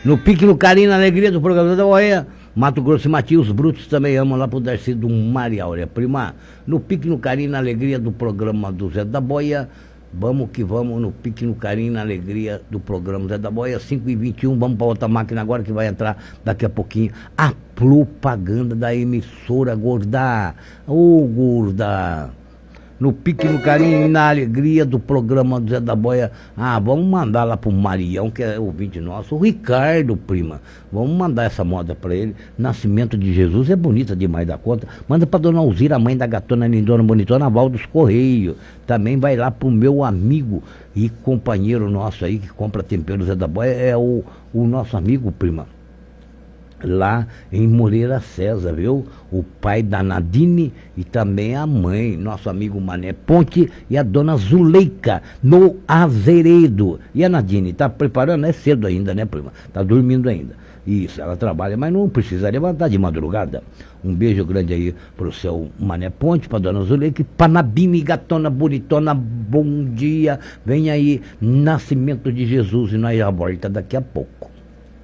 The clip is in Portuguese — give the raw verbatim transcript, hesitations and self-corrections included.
No pique, no carinho, na alegria do programa Zé da Boia. Mato Grosso e Matias Brutos também amam lá pro Darcy do Maria Áurea. Prima, no pique, no carinho, na alegria do programa do Zé da Boia. Vamos que vamos, no pique, no carinho, na alegria do programa Zé da Boia. cinco e vinte e um, vamos para outra máquina agora que vai entrar daqui a pouquinho. A propaganda da emissora, gorda. Ô, gorda. No pique, no carinho e na alegria do programa do Zé da Boia. Ah, vamos mandar lá pro Marião, que é ouvinte nosso, o Ricardo, prima. Vamos mandar essa moda pra ele. Nascimento de Jesus é bonita demais da conta. Manda pra dona Alzira, mãe da gatona lindona bonitona, Val dos Correios. Também vai lá pro meu amigo e companheiro nosso aí, que compra tempero Zé da Boia, é o, o nosso amigo, prima. Lá em Moreira César, viu? O pai da Nadine e também a mãe, nosso amigo Mané Ponte e a dona Zuleika, no Azeredo. E a Nadine, tá preparando? É cedo ainda, né, prima? Tá dormindo ainda. Isso, ela trabalha, mas não precisa levantar de madrugada. Um beijo grande aí pro seu Mané Ponte, pra dona Zuleika, pra Nabine, gatona bonitona, bom dia. Vem aí, Nascimento de Jesus, e nós já volta daqui a pouco.